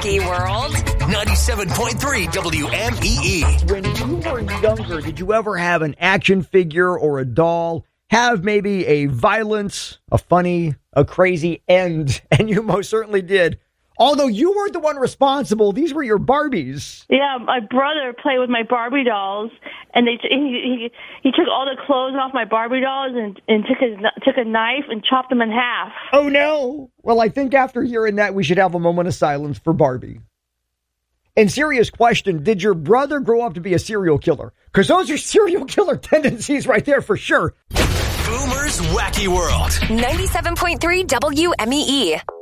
Wacky World. 97.3 WMEE. When you were younger, did you ever have an action figure or a doll have maybe a violent, a funny, a crazy end? And you most certainly did. Although you weren't the one responsible, these were your Barbies. Yeah, my brother played with my Barbie dolls, and he took all the clothes off my Barbie dolls and took a knife and chopped them in half. Oh, no. Well, I think after hearing that, we should have a moment of silence for Barbie. And serious question, did your brother grow up to be a serial killer? Because those are serial killer tendencies right there for sure. Boomer's Wacky World. 97.3 WMEE.